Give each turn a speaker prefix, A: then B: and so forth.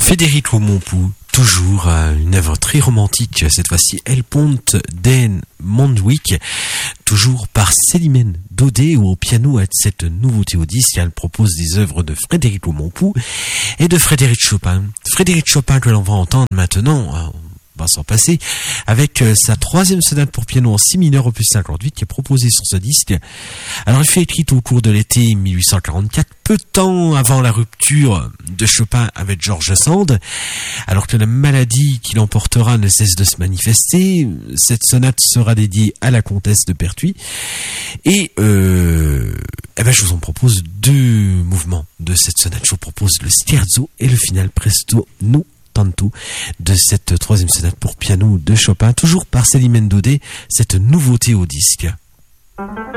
A: Federico Montpou, toujours une œuvre très romantique, cette fois-ci El Ponte den Montjuïc, toujours par Célimène Daudet, où au piano cette nouveauté au disque, elle propose des œuvres de Federico Montpou et de Frédéric Chopin. Frédéric Chopin que l'on va entendre maintenant, on va s'en passer, avec sa troisième sonate pour piano en si mineur opus 58 qui est proposée sur ce disque. Alors elle fut écrite au cours de l'été 1844, peu de temps avant la rupture de Chopin avec George Sand. Alors que la maladie qui l'emportera ne cesse de se manifester, cette sonate sera dédiée à la comtesse de Pertuis. Et je vous en propose deux mouvements de cette sonate. Je vous propose le scherzo et le final presto nu tanto de cette troisième sonate pour piano de Chopin, toujours par Célimène Daudet, cette nouveauté au disque.